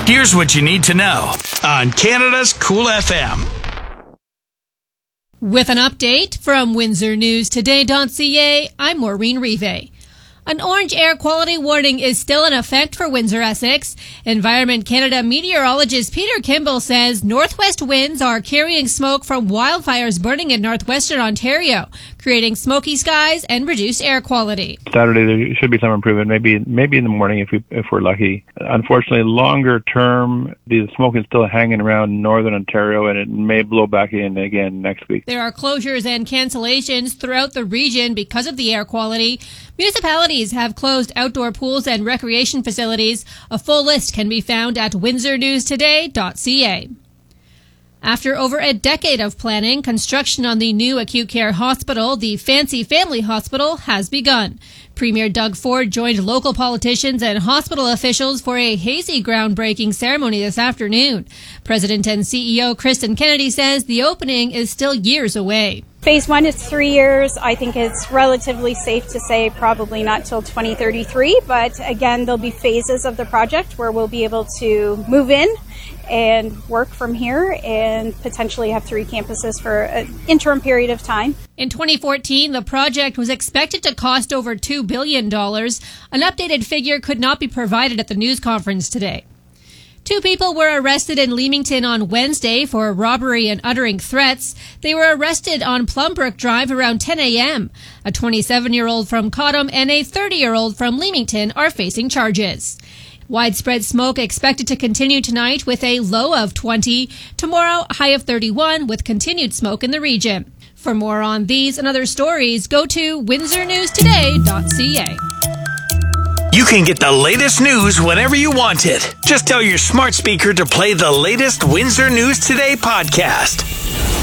Here's what you need to know on Canada's Cool FM. With an update from WindsorNewsToday.ca, I'm Maureen Rive. An orange air quality warning is still in effect for Windsor, Essex. Environment Canada meteorologist Peter Kimball says northwest winds are carrying smoke from wildfires burning in northwestern Ontario, creating smoky skies and reduced air quality. Saturday there should be some improvement, maybe in the morning if we're lucky. Unfortunately, longer term, the smoke is still hanging around northern Ontario, and it may blow back in again next week. There are closures and cancellations throughout the region because of the air quality. Municipalities have closed outdoor pools and recreation facilities. A full list can be found at WindsorNewsToday.ca. After over a decade of planning, construction on the new acute care hospital, the Fancy Family Hospital, has begun. Premier Doug Ford joined local politicians and hospital officials for a hazy groundbreaking ceremony this afternoon. President and CEO Kristen Kennedy says the opening is still years away. Phase 1 is 3 years. I think it's relatively safe to say probably not till 2033, but again, there'll be phases of the project where we'll be able to move in and work from here and potentially have 3 campuses for an interim period of time. In 2014, the project was expected to cost over $2 billion. An updated figure could not be provided at the news conference today. 2 people were arrested in Leamington on Wednesday for robbery and uttering threats. They were arrested on Plumbrook Drive around 10 a.m. A 27-year-old from Cottam and a 30-year-old from Leamington are facing charges. Widespread smoke expected to continue tonight with a low of 20. Tomorrow, high of 31 with continued smoke in the region. For more on these and other stories, go to WindsorNewsToday.ca. You can get the latest news whenever you want it. Just tell your smart speaker to play the latest Windsor News Today podcast.